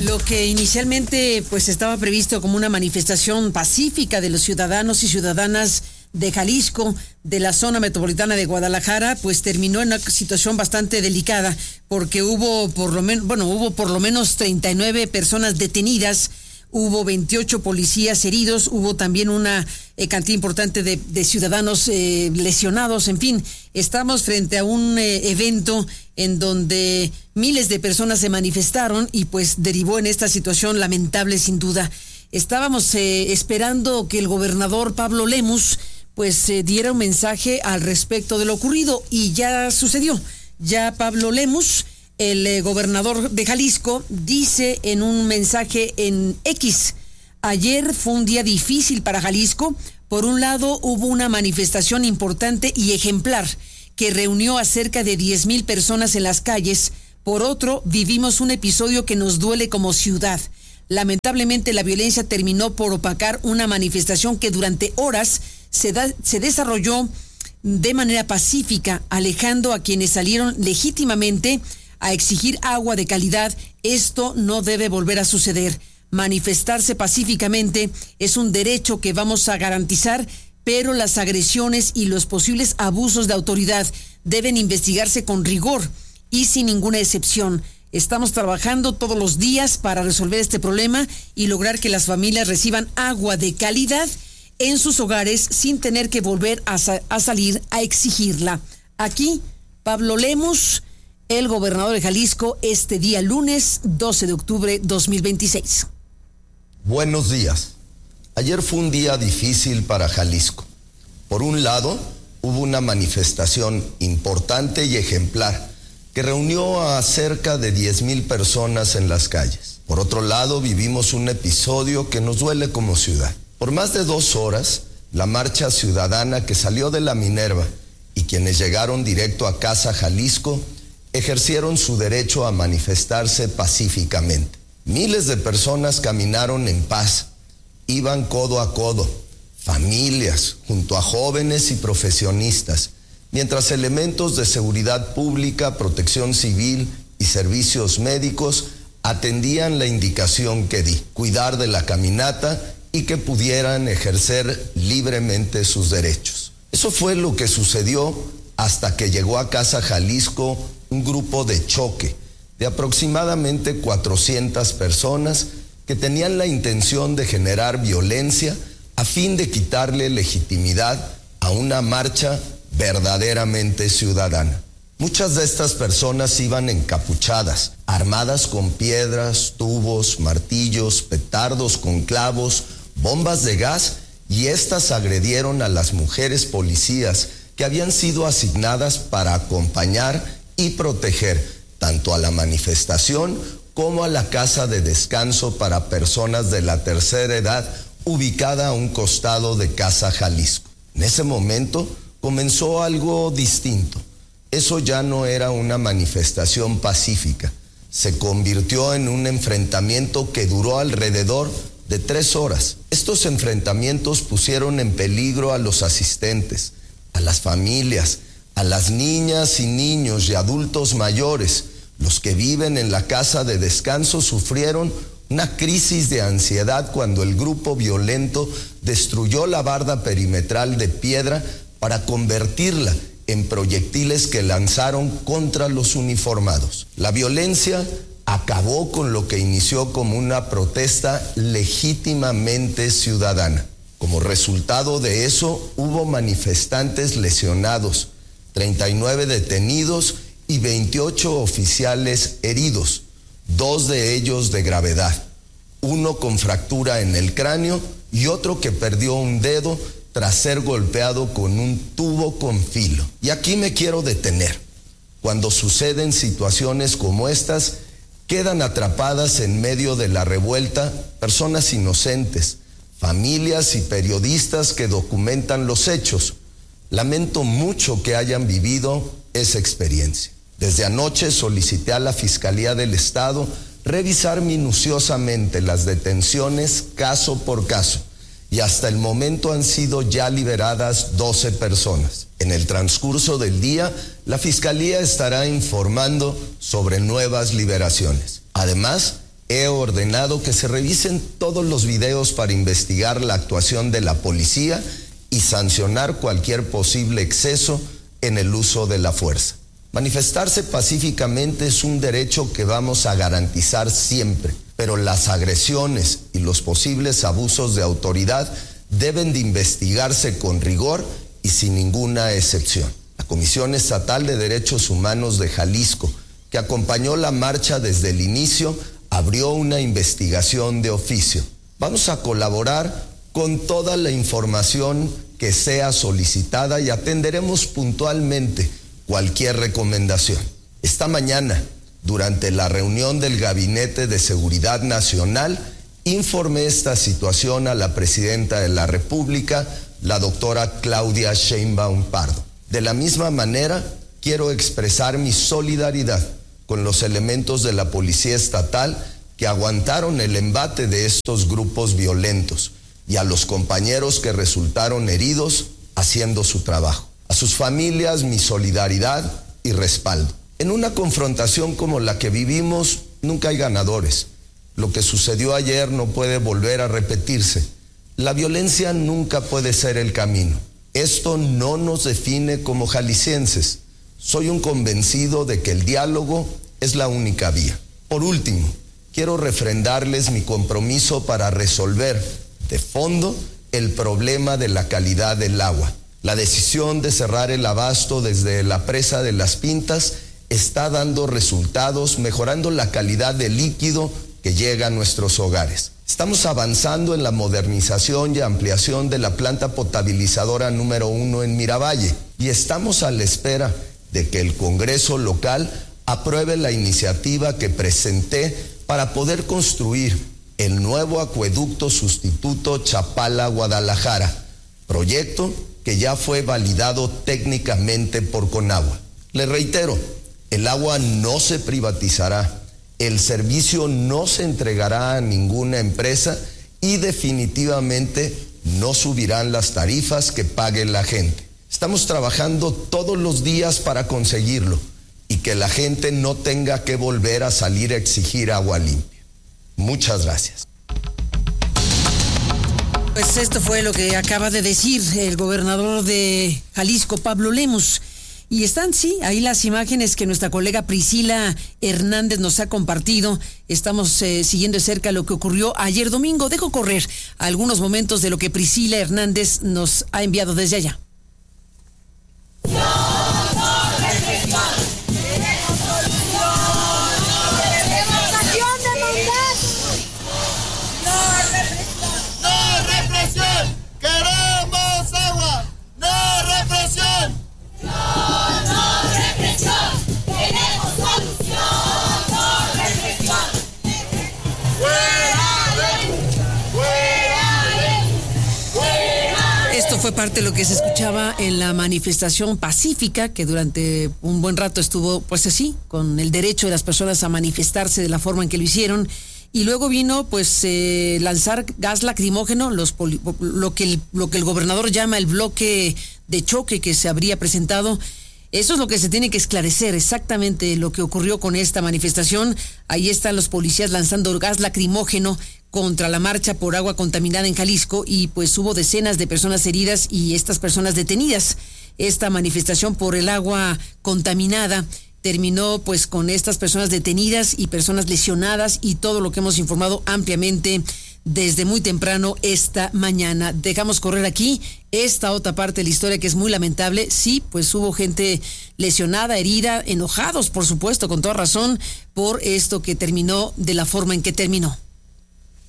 Lo que inicialmente pues estaba previsto como una manifestación pacífica de los ciudadanos y ciudadanas de Jalisco, de la zona metropolitana de Guadalajara, pues terminó en una situación bastante delicada, porque hubo por lo menos 39 personas detenidas, hubo 28 policías heridos, hubo también una cantidad importante de ciudadanos lesionados. En fin, estamos frente a un evento en donde miles de personas se manifestaron y pues derivó en esta situación lamentable sin duda. Estábamos esperando que el gobernador Pablo Lemus pues diera un mensaje al respecto de lo ocurrido, y ya sucedió. Ya Pablo Lemus, el gobernador de Jalisco, dice en un mensaje en X: ayer fue un día difícil para Jalisco. Por un lado, hubo una manifestación importante y ejemplar que reunió a cerca de 10,000 personas en las calles. Por otro, vivimos un episodio que nos duele como ciudad. Lamentablemente, la violencia terminó por opacar una manifestación que durante horas se desarrolló de manera pacífica, alejando a quienes salieron legítimamente a exigir agua de calidad. Esto no debe volver a suceder. Manifestarse pacíficamente es un derecho que vamos a garantizar, pero las agresiones y los posibles abusos de autoridad deben investigarse con rigor y sin ninguna excepción. Estamos trabajando todos los días para resolver este problema y lograr que las familias reciban agua de calidad en sus hogares sin tener que volver a salir a exigirla. Aquí, Pablo Lemus, el gobernador de Jalisco, este día lunes 12 de octubre 2026. Buenos días. Ayer fue un día difícil para Jalisco. Por un lado, hubo una manifestación importante y ejemplar que reunió a cerca de 10,000 personas en las calles. Por otro lado, vivimos un episodio que nos duele como ciudad. Por más de 2 horas, la marcha ciudadana que salió de la Minerva y quienes llegaron directo a Casa Jalisco ejercieron su derecho a manifestarse pacíficamente. Miles de personas caminaron en paz, iban codo a codo, familias, junto a jóvenes y profesionistas, mientras elementos de seguridad pública, protección civil y servicios médicos atendían la indicación que di: cuidar de la caminata y que pudieran ejercer libremente sus derechos. Eso fue lo que sucedió hasta que llegó a Casa Jalisco un grupo de choque de aproximadamente 400 personas que tenían la intención de generar violencia a fin de quitarle legitimidad a una marcha verdaderamente ciudadana. Muchas de estas personas iban encapuchadas, armadas con piedras, tubos, martillos, petardos con clavos, bombas de gas, y estas agredieron a las mujeres policías que habían sido asignadas para acompañar y proteger tanto a la manifestación como a la casa de descanso para personas de la tercera edad ubicada a un costado de Casa Jalisco. En ese momento comenzó algo distinto. Eso ya no era una manifestación pacífica. Se convirtió en un enfrentamiento que duró alrededor de 3 horas. Estos enfrentamientos pusieron en peligro a los asistentes, a las familias, a las niñas y niños y adultos mayores. Los que viven en la casa de descanso sufrieron una crisis de ansiedad cuando el grupo violento destruyó la barda perimetral de piedra para convertirla en proyectiles que lanzaron contra los uniformados. La violencia acabó con lo que inició como una protesta legítimamente ciudadana. Como resultado de eso, hubo manifestantes lesionados, 39 detenidos y 28 oficiales heridos, 2 de ellos de gravedad, uno con fractura en el cráneo y otro que perdió un dedo tras ser golpeado con un tubo con filo. Y aquí me quiero detener. Cuando suceden situaciones como estas, quedan atrapadas en medio de la revuelta personas inocentes, familias y periodistas que documentan los hechos. Lamento mucho que hayan vivido esa experiencia. Desde anoche solicité a la Fiscalía del Estado revisar minuciosamente las detenciones caso por caso, y hasta el momento han sido ya liberadas 12 personas. En el transcurso del día, la Fiscalía estará informando sobre nuevas liberaciones. Además, he ordenado que se revisen todos los videos para investigar la actuación de la policía y sancionar cualquier posible exceso en el uso de la fuerza. Manifestarse pacíficamente es un derecho que vamos a garantizar siempre, pero las agresiones y los posibles abusos de autoridad deben de investigarse con rigor y sin ninguna excepción. La Comisión Estatal de Derechos Humanos de Jalisco, que acompañó la marcha desde el inicio, abrió una investigación de oficio. Vamos a colaborar con toda la información que sea solicitada y atenderemos puntualmente cualquier recomendación. Esta mañana, durante la reunión del Gabinete de Seguridad Nacional, informé esta situación a la Presidenta de la República, la doctora Claudia Sheinbaum Pardo. De la misma manera, quiero expresar mi solidaridad con los elementos de la Policía Estatal que aguantaron el embate de estos grupos violentos y a los compañeros que resultaron heridos haciendo su trabajo. A sus familias, mi solidaridad y respaldo. En una confrontación como la que vivimos, nunca hay ganadores. Lo que sucedió ayer no puede volver a repetirse. La violencia nunca puede ser el camino. Esto no nos define como jaliscienses. Soy un convencido de que el diálogo es la única vía. Por último, quiero refrendarles mi compromiso para resolver de fondo el problema de la calidad del agua. La decisión de cerrar el abasto desde la presa de Las Pintas está dando resultados, mejorando la calidad del líquido que llega a nuestros hogares. Estamos avanzando en la modernización y ampliación de la planta potabilizadora número 1 en Miravalle y estamos a la espera de que el Congreso local apruebe la iniciativa que presenté para poder construir el nuevo acueducto sustituto Chapala-Guadalajara, proyecto que ya fue validado técnicamente por Conagua. Le reitero, el agua no se privatizará, el servicio no se entregará a ninguna empresa y definitivamente no subirán las tarifas que pague la gente. Estamos trabajando todos los días para conseguirlo y que la gente no tenga que volver a salir a exigir agua limpia. Muchas gracias. Pues esto fue lo que acaba de decir el gobernador de Jalisco, Pablo Lemus. Y están, sí, ahí las imágenes que nuestra colega Priscila Hernández nos ha compartido. Estamos siguiendo de cerca lo que ocurrió ayer domingo. Dejo correr algunos momentos de lo que Priscila Hernández nos ha enviado desde allá. Esto fue parte de lo que se escuchaba en la manifestación pacífica que durante un buen rato estuvo, pues así, con el derecho de las personas a manifestarse de la forma en que lo hicieron. Y luego vino, pues, lanzar gas lacrimógeno, lo que el gobernador llama el bloque de choque que se habría presentado. Eso es lo que se tiene que esclarecer, exactamente lo que ocurrió con esta manifestación. Ahí están los policías lanzando gas lacrimógeno contra la marcha por agua contaminada en Jalisco y pues hubo decenas de personas heridas y estas personas detenidas. Esta manifestación por el agua contaminada terminó pues con estas personas detenidas y personas lesionadas y todo lo que hemos informado ampliamente desde muy temprano esta mañana. Dejamos correr aquí esta otra parte de la historia que es muy lamentable. Sí, pues hubo gente lesionada, herida, enojados, por supuesto, con toda razón, por esto que terminó de la forma en que terminó.